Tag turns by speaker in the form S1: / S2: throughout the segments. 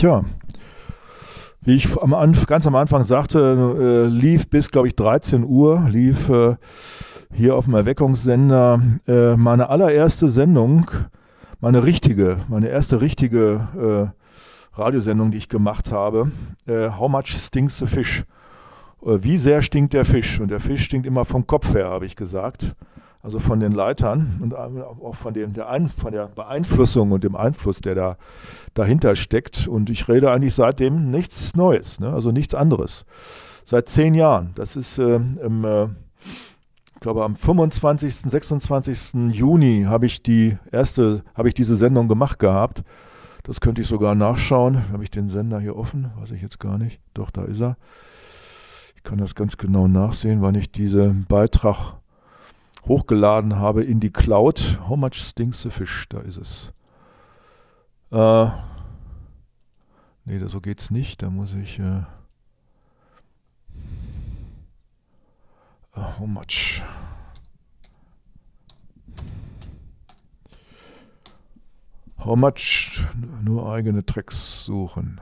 S1: Tja, wie ich ganz am Anfang sagte, lief bis, glaube ich, 13 Uhr, lief hier auf dem Erweckungssender meine allererste Sendung, meine erste richtige Radiosendung, die ich gemacht habe. How much stinks the fish? Wie sehr stinkt der Fisch? Und der Fisch stinkt immer vom Kopf her, habe ich gesagt. Also von den Leitern und auch von der Beeinflussung und dem Einfluss, der dahinter steckt. Und ich rede eigentlich seitdem nichts Neues, ne? Also nichts anderes. Seit 10 Jahren. Das ist ich glaube am 25., 26. Juni habe ich diese Sendung gemacht gehabt. Das könnte ich sogar nachschauen. Habe ich den Sender hier offen? Weiß ich jetzt gar nicht. Doch, da ist er. Ich kann das ganz genau nachsehen, wann ich diesen Beitrag hochgeladen habe in die Cloud. How much stinks the fish? Da ist es. Nee, so geht's nicht. Da muss ich how much? How much? Nur eigene Tracks suchen.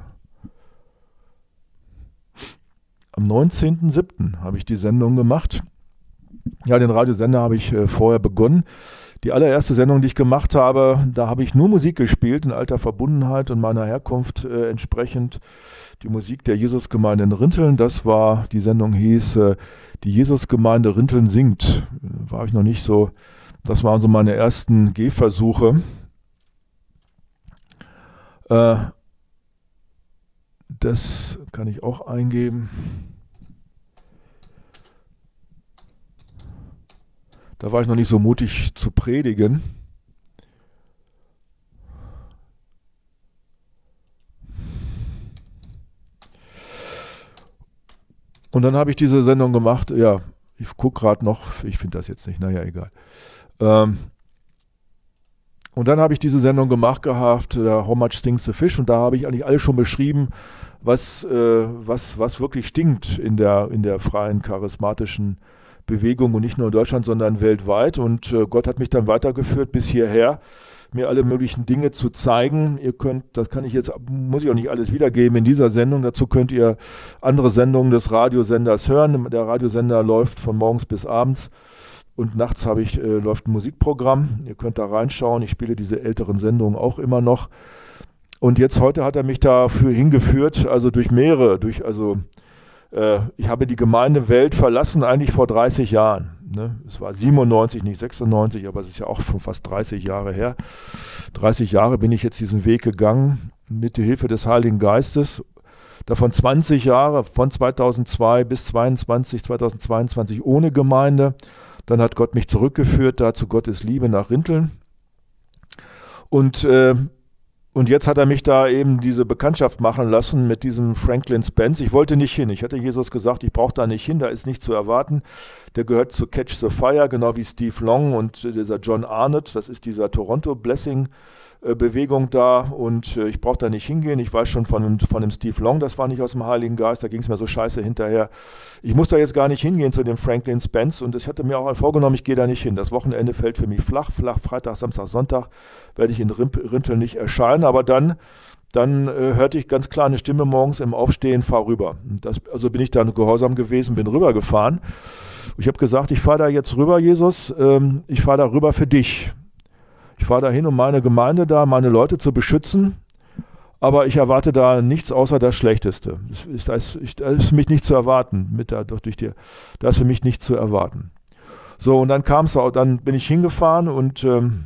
S1: Am 19.07. habe ich die Sendung gemacht. Ja, den Radiosender habe ich vorher begonnen. Die allererste Sendung, die ich gemacht habe, da habe ich nur Musik gespielt, in alter Verbundenheit und meiner Herkunft entsprechend. Die Musik der Jesusgemeinde in Rinteln, die Sendung hieß Die Jesusgemeinde Rinteln singt. War ich noch nicht so, das waren so meine ersten Gehversuche. Das kann ich auch eingeben. Da war ich noch nicht so mutig zu predigen. Und dann habe ich diese Sendung gemacht. Ja, ich gucke gerade noch. Ich finde das jetzt nicht. Naja, egal. Und dann habe ich diese Sendung gemacht gehabt, How much stinks the fish? Und da habe ich eigentlich alles schon beschrieben, was wirklich stinkt in der freien, charismatischen Bewegung und nicht nur in Deutschland, sondern weltweit. Und Gott hat mich dann weitergeführt bis hierher, mir alle möglichen Dinge zu zeigen. Muss ich auch nicht alles wiedergeben in dieser Sendung. Dazu könnt ihr andere Sendungen des Radiosenders hören. Der Radiosender läuft von morgens bis abends und nachts läuft ein Musikprogramm. Ihr könnt da reinschauen. Ich spiele diese älteren Sendungen auch immer noch. Und heute hat er mich dafür hingeführt, also ich habe die Gemeindewelt verlassen, eigentlich vor 30 Jahren. Ne? Es war 97, nicht 96, aber es ist ja auch schon fast 30 Jahre her. 30 Jahre bin ich jetzt diesen Weg gegangen, mit der Hilfe des Heiligen Geistes. Davon 20 Jahre, von 2002 bis 2022 ohne Gemeinde. Dann hat Gott mich zurückgeführt, da zu Gottes Liebe nach Rinteln. Und jetzt hat er mich da eben diese Bekanntschaft machen lassen mit diesem Franklin Spence. Ich wollte nicht hin. Ich hatte Jesus gesagt, ich brauche da nicht hin, da ist nichts zu erwarten. Der gehört zu Catch the Fire, genau wie Steve Long und dieser John Arnott. Das ist dieser Toronto Blessing Bewegung da und ich brauche da nicht hingehen. Ich weiß schon von dem Steve Long, das war nicht aus dem Heiligen Geist, da ging es mir so scheiße hinterher. Ich muss da jetzt gar nicht hingehen zu dem Franklin Spence und ich hatte mir auch vorgenommen, ich gehe da nicht hin. Das Wochenende fällt für mich flach, Freitag, Samstag, Sonntag werde ich in Rinteln nicht erscheinen, aber dann hörte ich ganz klar eine Stimme morgens im Aufstehen, fahr rüber. Also bin ich dann gehorsam gewesen, bin rübergefahren. Ich habe gesagt, ich fahre da jetzt rüber, Jesus, ich fahre da rüber für dich. Ich fahre dahin, um meine Gemeinde da, meine Leute zu beschützen, aber ich erwarte da nichts außer das Schlechteste. Da ist für mich nicht zu erwarten. Da ist für mich nicht zu erwarten. So, und dann bin ich hingefahren und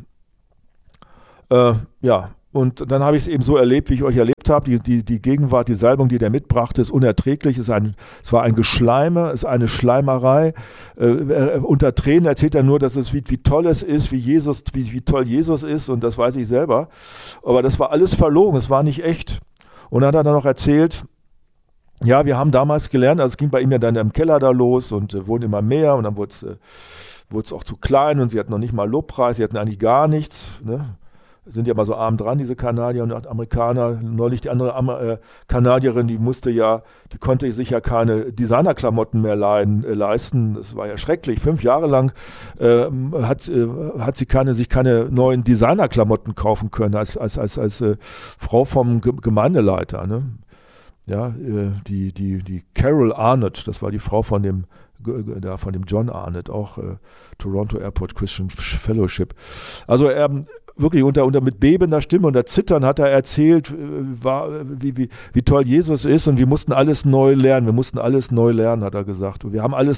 S1: und dann habe ich es eben so erlebt, wie ich euch erlebt habe. Die Gegenwart, die Salbung, die der mitbrachte, ist unerträglich. Es war ein Geschleime, es ist eine Schleimerei. Unter Tränen erzählt er nur, dass es wie toll es ist, wie toll Jesus ist, und das weiß ich selber. Aber das war alles verlogen, es war nicht echt. Und dann hat er dann noch erzählt, ja, wir haben damals gelernt, also es ging bei ihm ja dann im Keller da los und wurden immer mehr und dann wurde es auch zu klein und sie hatten noch nicht mal Lobpreis, sie hatten eigentlich gar nichts, ne? sind ja mal so arm dran, diese Kanadier und Amerikaner. Neulich die andere Kanadierin, die konnte sich ja keine Designerklamotten mehr leisten. Das war ja schrecklich. 5 Jahre lang hat sie sich keine neuen Designerklamotten kaufen können als Frau vom Gemeindeleiter. Ne? Ja, die Carol Arnott, das war die Frau von dem John Arnott, auch Toronto Airport Christian Fellowship. Also wirklich mit bebender Stimme und Zittern hat er erzählt, wie toll Jesus ist, und wir mussten alles neu lernen. Wir mussten alles neu lernen, hat er gesagt. Und wir haben alles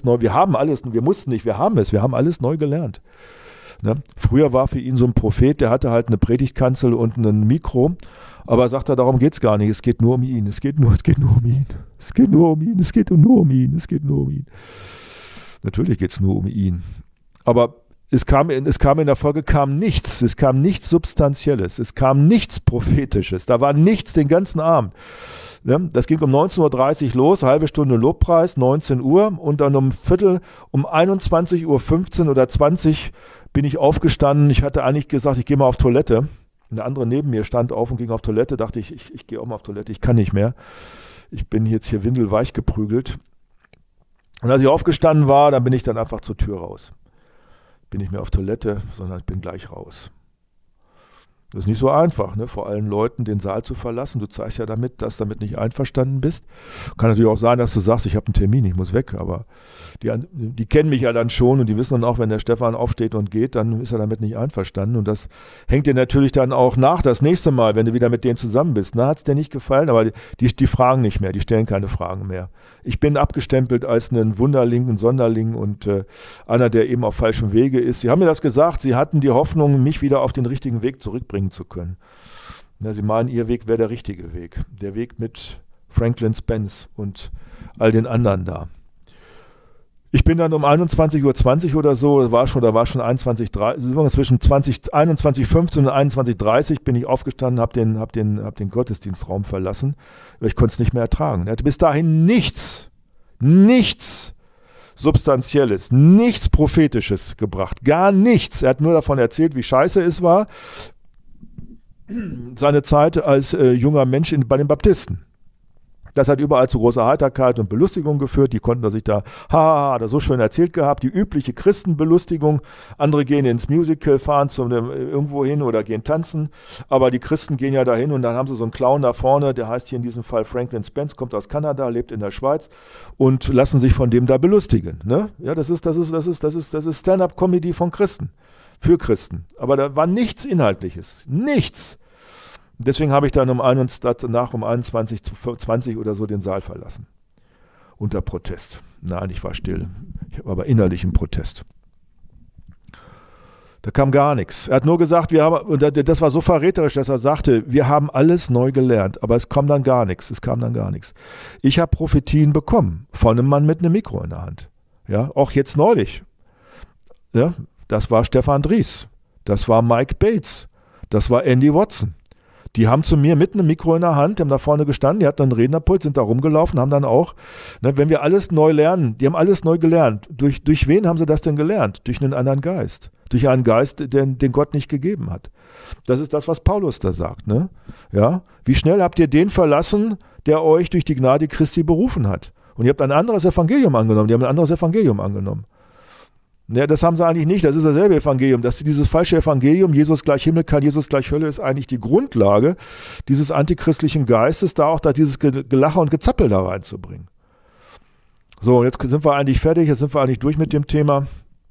S1: neu gelernt. Ne? Früher war für ihn so ein Prophet, der hatte halt eine Predigtkanzel und ein Mikro, aber sagt er, darum geht es gar nicht, es geht nur um ihn, es geht nur um ihn. Es geht nur um ihn, es geht nur um ihn, es geht nur um ihn. Natürlich geht es nur um ihn. Aber es kam in der Folge nichts. Es kam nichts Substanzielles. Es kam nichts Prophetisches. Da war nichts den ganzen Abend. Das ging um 19.30 Uhr los, halbe Stunde Lobpreis, 19 Uhr. Und dann um 21.15 Uhr oder 20 bin ich aufgestanden. Ich hatte eigentlich gesagt, ich gehe mal auf Toilette. Eine andere neben mir stand auf und ging auf Toilette. Dachte ich gehe auch mal auf Toilette. Ich kann nicht mehr. Ich bin jetzt hier windelweich geprügelt. Und als ich aufgestanden war, dann bin ich dann einfach zur Tür raus. Bin nicht mehr auf Toilette, sondern ich bin gleich raus. Das ist nicht so einfach, ne? Vor allen Leuten den Saal zu verlassen. Du zeigst ja damit, dass du damit nicht einverstanden bist. Kann natürlich auch sein, dass du sagst, ich habe einen Termin, ich muss weg. Aber die kennen mich ja dann schon und die wissen dann auch, wenn der Stefan aufsteht und geht, dann ist er damit nicht einverstanden. Und das hängt dir natürlich dann auch nach das nächste Mal, wenn du wieder mit denen zusammen bist. Na, hat es dir nicht gefallen? Aber die fragen nicht mehr, die stellen keine Fragen mehr. Ich bin abgestempelt als ein Wunderling, ein Sonderling und einer, der eben auf falschem Wege ist. Sie haben mir das gesagt, sie hatten die Hoffnung, mich wieder auf den richtigen Weg zurückbringen zu können. Na, sie meinen, ihr Weg wäre der richtige Weg. Der Weg mit Franklin Spence und all den anderen da. Ich bin dann um 21.20 Uhr oder so, da war schon 21.30 zwischen 21.15 und 21.30 bin ich aufgestanden, habe den Gottesdienstraum verlassen. Ich konnte es nicht mehr ertragen. Er hatte bis dahin nichts Substanzielles, nichts Prophetisches gebracht, gar nichts. Er hat nur davon erzählt, wie scheiße es war, seine Zeit als junger Mensch bei den Baptisten. Das hat überall zu großer Heiterkeit und Belustigung geführt. Die konnten sich da, hat er so schön erzählt gehabt, die übliche Christenbelustigung. Andere gehen ins Musical, fahren irgendwo hin oder gehen tanzen. Aber die Christen gehen ja dahin und dann haben sie so einen Clown da vorne, der heißt hier in diesem Fall Franklin Spence, kommt aus Kanada, lebt in der Schweiz und lassen sich von dem da belustigen. Ne? Ja, das ist Stand-up-Comedy von Christen, für Christen. Aber da war nichts Inhaltliches, nichts. Deswegen habe ich dann um 21.20 oder so den Saal verlassen. Unter Protest. Nein, ich war still. Ich war aber innerlich im Protest. Da kam gar nichts. Er hat nur gesagt, das war so verräterisch, dass er sagte, wir haben alles neu gelernt, aber es kam dann gar nichts. Ich habe Prophetien bekommen von einem Mann mit einem Mikro in der Hand. Ja, auch jetzt neulich. Ja, das war Stefan Dries. Das war Mike Bates. Das war Andy Watson. Die haben zu mir mit einem Mikro in der Hand, die haben da vorne gestanden, die hatten einen Rednerpult, sind da rumgelaufen, haben dann auch, wenn wir alles neu lernen, die haben alles neu gelernt. Durch wen haben sie das denn gelernt? Durch einen anderen Geist. Durch einen Geist, den Gott nicht gegeben hat. Das ist das, was Paulus da sagt. Ne? Ja? Wie schnell habt ihr den verlassen, der euch durch die Gnade Christi berufen hat? Und ihr habt ein anderes Evangelium angenommen, die haben ein anderes Evangelium angenommen. Ja, das haben sie eigentlich nicht, das ist dasselbe Evangelium. Dieses falsche Evangelium, Jesus gleich Himmel, kein Jesus gleich Hölle, ist eigentlich die Grundlage dieses antichristlichen Geistes, da dieses Gelache und Gezappel da reinzubringen. So, jetzt sind wir eigentlich fertig, jetzt sind wir eigentlich durch mit dem Thema.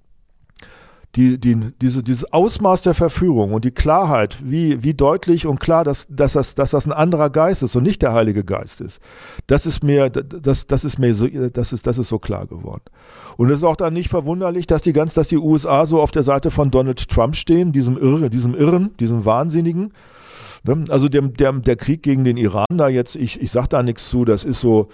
S1: Dieses Ausmaß der Verführung und die Klarheit, wie deutlich und klar, dass das ein anderer Geist ist und nicht der Heilige Geist ist, das ist so klar geworden. Und es ist auch dann nicht verwunderlich, dass die USA so auf der Seite von Donald Trump stehen, diesem Wahnsinnigen. Also der Krieg gegen den Iran da jetzt, ich sage da nichts zu, das ist so,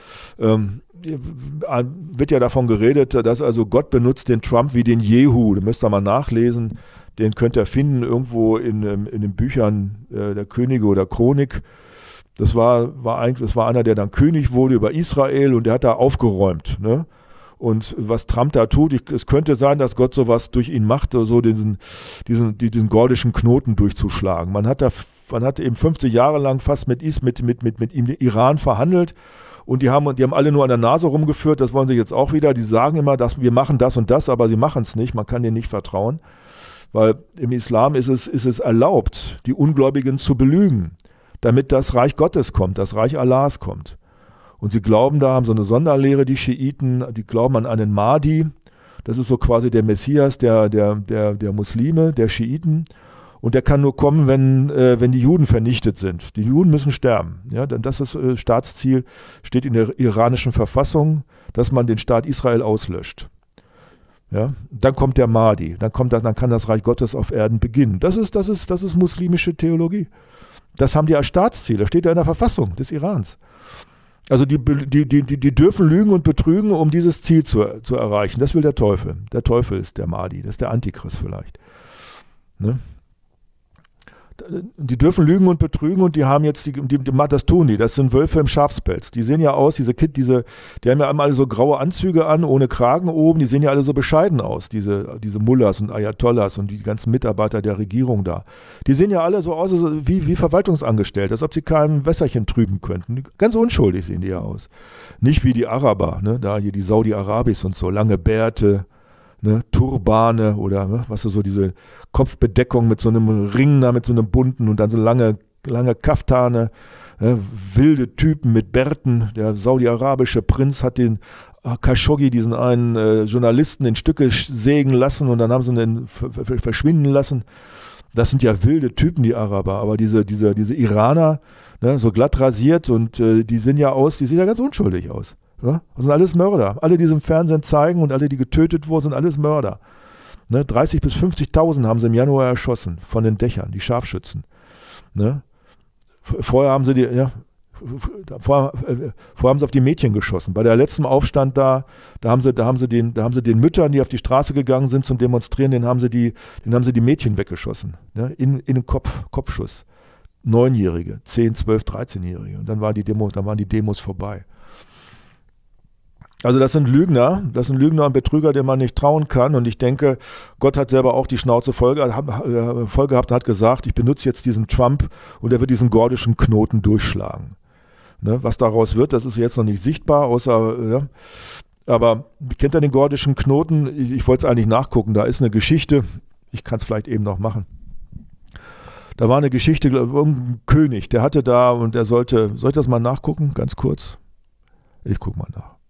S1: wird ja davon geredet, dass also Gott benutzt den Trump wie den Jehu. Da müsst ihr mal nachlesen. Den könnt ihr finden irgendwo in den Büchern der Könige oder Chronik. Das war einer, der dann König wurde über Israel und der hat da aufgeräumt. Ne? Und was Trump da tut, es könnte sein, dass Gott sowas durch ihn macht, so diesen gordischen Knoten durchzuschlagen. Man hat eben 50 Jahre lang fast mit ihm Iran verhandelt und die haben alle nur an der Nase rumgeführt, das wollen sie jetzt auch wieder. Die sagen immer, dass wir machen das und das, aber sie machen es nicht, man kann denen nicht vertrauen. Weil im Islam ist es erlaubt, die Ungläubigen zu belügen, damit das Reich Gottes kommt, das Reich Allahs kommt. Und sie glauben da, haben so eine Sonderlehre, die Schiiten, die glauben an einen Mahdi. Das ist so quasi der Messias der Muslime, der Schiiten. Und der kann nur kommen, wenn die Juden vernichtet sind. Die Juden müssen sterben. Ja, denn das ist Staatsziel, steht in der iranischen Verfassung, dass man den Staat Israel auslöscht. Ja, dann kommt der Mahdi, dann kann das Reich Gottes auf Erden beginnen. Das ist muslimische Theologie. Das haben die als Staatsziel, das steht ja in der Verfassung des Irans. Also die dürfen lügen und betrügen, um dieses Ziel zu erreichen. Das will der Teufel. Der Teufel ist der Mahdi, das ist der Antichrist vielleicht. Ne? Die dürfen lügen und betrügen und die haben jetzt, das tun die, das sind Wölfe im Schafspelz. Die sehen ja aus, die haben ja alle so graue Anzüge an, ohne Kragen oben, die sehen ja alle so bescheiden aus, diese Mullahs und Ayatollahs und die ganzen Mitarbeiter der Regierung da. Die sehen ja alle so aus wie Verwaltungsangestellte, als ob sie kein Wässerchen trüben könnten. Ganz unschuldig sehen die ja aus. Nicht wie die Araber, ne? Da hier die Saudi-Arabis und so, lange Bärte, ne? Turbane oder was so diese Kopfbedeckung mit so einem Ring da, mit so einem bunten und dann so lange Kaftane, wilde Typen mit Bärten. Der saudi-arabische Prinz hat den Khashoggi, diesen einen Journalisten, in Stücke sägen lassen und dann haben sie ihn verschwinden lassen. Das sind ja wilde Typen, die Araber, aber diese Iraner, ne, so glatt rasiert und die sehen ja ganz unschuldig aus. Ja? Das sind alles Mörder. Alle, die es im Fernsehen zeigen und alle, die getötet wurden, sind alles Mörder. Ne, 30.000 bis 50.000 haben sie im Januar erschossen von den Dächern, die Scharfschützen. Ne? Vorher haben sie auf die Mädchen geschossen. Bei der letzten Aufstand da haben sie den Müttern, die auf die Straße gegangen sind zum Demonstrieren, denen haben sie die Mädchen weggeschossen. Ne? In den Kopfschuss. 9-Jährige, 10, 12, 13-Jährige. Und dann waren die Demos vorbei. Also das sind Lügner und Betrüger, denen man nicht trauen kann. Und ich denke, Gott hat selber auch die Schnauze voll gehabt und hat gesagt, ich benutze jetzt diesen Trump und er wird diesen gordischen Knoten durchschlagen. Ne, was daraus wird, das ist jetzt noch nicht sichtbar, außer, aber kennt ihr den gordischen Knoten? Ich wollte es eigentlich nachgucken, da ist eine Geschichte, ich kann es vielleicht eben noch machen. Da war eine Geschichte, irgendein König, der hatte da und soll ich das mal nachgucken, ganz kurz? Ich gucke mal nach.